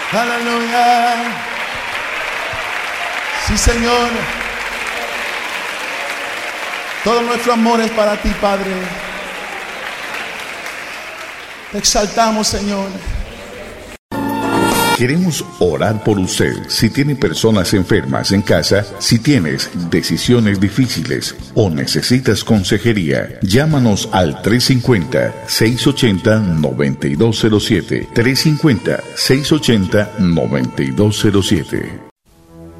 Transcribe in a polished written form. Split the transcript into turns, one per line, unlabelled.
Aleluya. Sí, Señor. Todo nuestro amor es para ti, Padre. Te exaltamos, Señor.
Queremos orar por usted. Si tiene personas enfermas en casa, si tienes decisiones difíciles o necesitas consejería, llámanos al 350-680-9207. 350-680-9207.